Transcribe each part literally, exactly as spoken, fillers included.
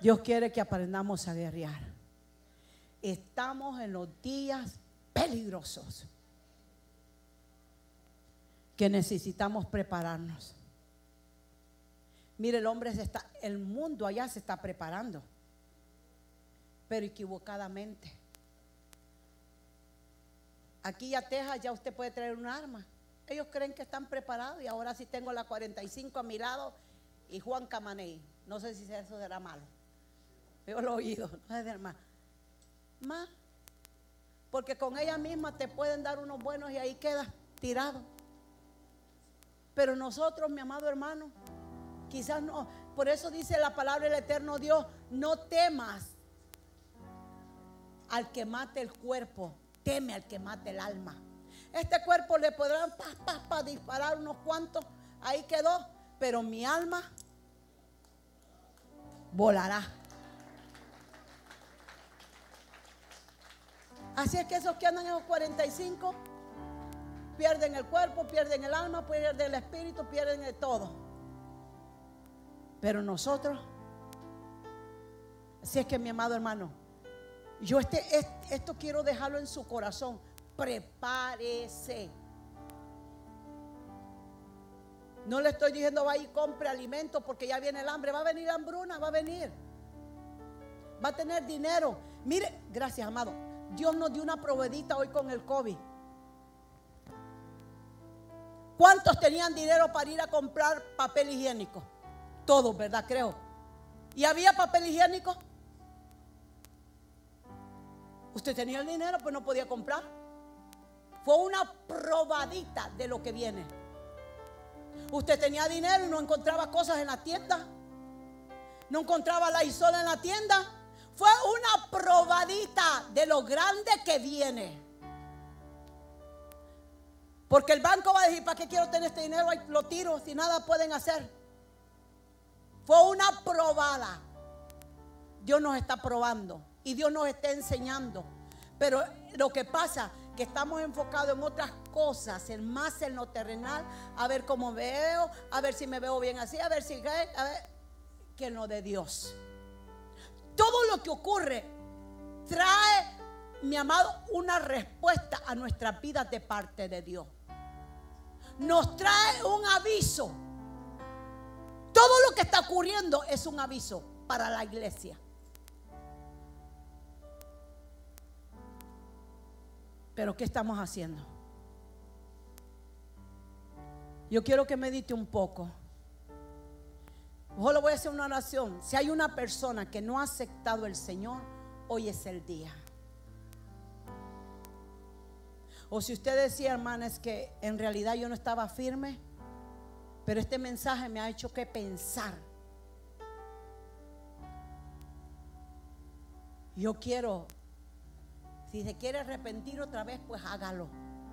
Dios quiere que aprendamos a guerrear. Estamos en los días peligrosos que necesitamos prepararnos. Mire, el hombre se está, el mundo allá se está preparando, pero equivocadamente. Aquí a Texas ya usted puede traer un arma. Ellos creen que están preparados y ahora sí tengo la cuarenta y cinco a mi lado y Juan Camaney. No sé si eso será malo. Yo lo he oído, no sé si es malo. Más, porque con ella misma te pueden dar unos buenos y ahí quedas tirado. Pero nosotros, mi amado hermano, quizás no. Por eso dice la palabra del eterno Dios: no temas al que mate el cuerpo, teme al que mate el alma. Este cuerpo le podrán pa, pa, pa, disparar unos cuantos, ahí quedó, pero mi alma volará. Así es que esos que andan en los cuarenta y cinco pierden el cuerpo, pierden el alma, pierden el espíritu, pierden el todo. Pero nosotros, así es que mi amado hermano, yo este, este, esto quiero dejarlo en su corazón. Prepárese. No le estoy diciendo vaya y compre alimentos porque ya viene el hambre. Va a venir la hambruna, va a venir. Va a tener dinero. Mire, gracias, amado. Dios nos dio una probadita hoy con el COVID. ¿Cuántos tenían dinero para ir a comprar papel higiénico? Todos, ¿verdad? Creo. ¿Y había papel higiénico? Usted tenía el dinero, pues no podía comprar. Fue una probadita de lo que viene. Usted tenía dinero y no encontraba cosas en la tienda. No encontraba la isola en la tienda. Fue una probadita de lo grande que viene. Porque el banco va a decir: ¿para qué quiero tener este dinero? Ahí lo tiro si nada pueden hacer. Fue una probada. Dios nos está probando y Dios nos está enseñando. Pero lo que pasa que estamos enfocados en otras cosas, en más en lo terrenal, a ver cómo veo, a ver si me veo bien así, a ver si, a ver, que en lo de Dios. Todo lo que ocurre trae, mi amado, una respuesta a nuestras vidas de parte de Dios. Nos trae un aviso. Todo lo que está ocurriendo es un aviso para la iglesia. Pero ¿qué estamos haciendo? Yo quiero que medite un poco. Solo voy a hacer una oración. Si hay una persona que no ha aceptado al Señor, hoy es el día. O si usted decía, hermana, es que en realidad yo no estaba firme, pero este mensaje me ha hecho que pensar. Yo quiero, si se quiere arrepentir otra vez, pues hágalo.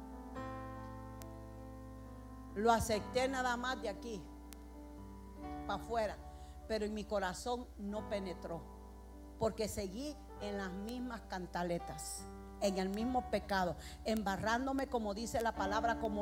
Lo acepté nada más de aquí para afuera, pero en mi corazón no penetró, porque seguí en las mismas cantaletas, en el mismo pecado, embarrándome, como dice la palabra, como